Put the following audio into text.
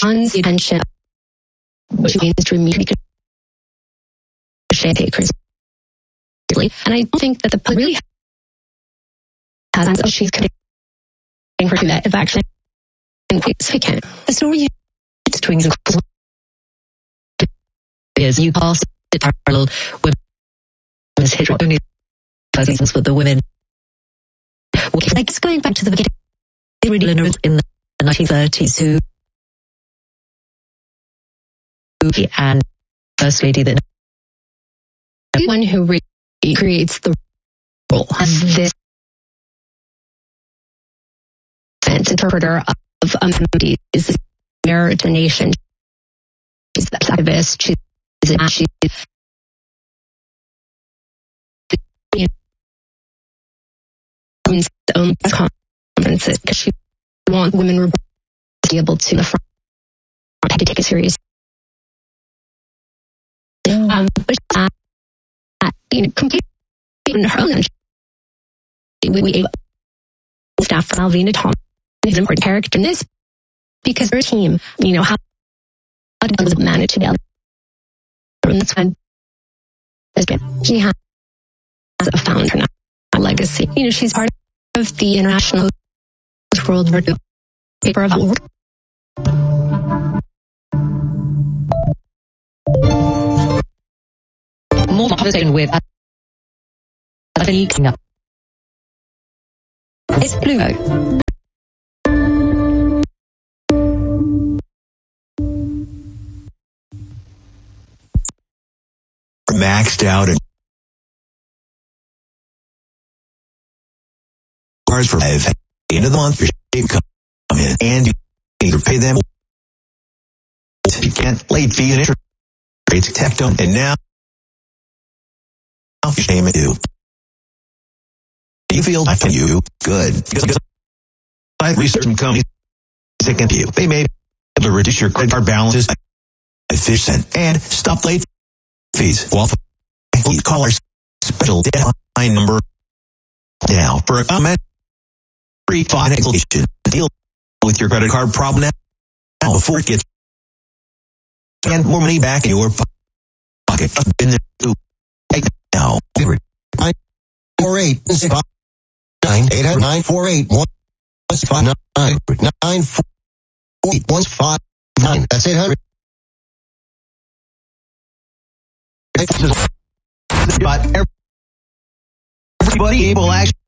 draws the attention which means to me because takers really, and I don't think that the public really has answers. She's committing her commitment actually significant. The story it's twins is you also parallel women's history only with the women. Like it's going back to the beginning in the 1930s who and First Lady that one who really creates the role of this interpreter of is American nation. She's the activist. She's own conferences because she wants women to be able to the front to take it serious. But completely in her own we staff for Alvina Thomas is an important character in this because her team, how does it manage together? And that's when she has a founder now, a legacy. She's part of the International World War II paper of war. More conversation with up. It's Pluto. Maxed out and cars for end of the month. You come in and you either pay them. You can't late fee and interest rates tacked on, and now you shame it too. You feel like you good because I research some companies that can you. They may be able to reduce your credit card balances by 50% and stop late fees. Well, call our special deadline number now for a comment free financial deal with your credit card problem now before it gets and more money back in your pocket. In the now 948 948 159. That's 800. But everybody able action.